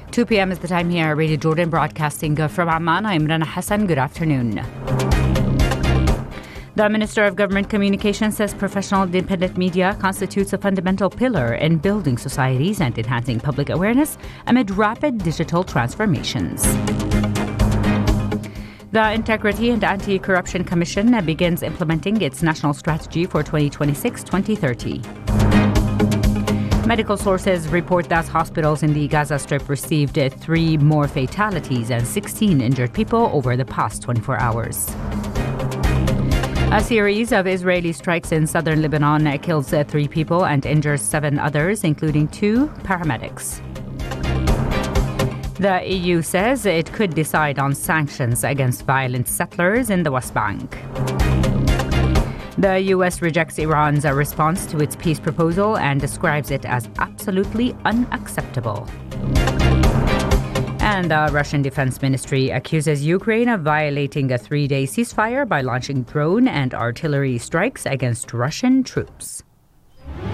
2 p.m. is the time here. Radio Jordan broadcasting from Amman. I'm Rana Hassan. Good afternoon. The Minister of Government Communications says professional independent media constitutes a fundamental pillar in building societies and enhancing public awareness amid rapid digital transformations. The Integrity and Anti-Corruption Commission begins implementing its national strategy for 2026-2030. Medical sources report that hospitals in the Gaza Strip received 3 more fatalities and 16 injured people over the past 24 hours. A series of Israeli strikes in southern Lebanon kills 3 people and injures 7 others, including 2 paramedics. The EU says it could decide on sanctions against violent settlers in the West Bank. The U.S. rejects Iran's response to its peace proposal and describes it as absolutely unacceptable. And the Russian Defense Ministry accuses Ukraine of violating a 3-day ceasefire by launching drone and artillery strikes against Russian troops.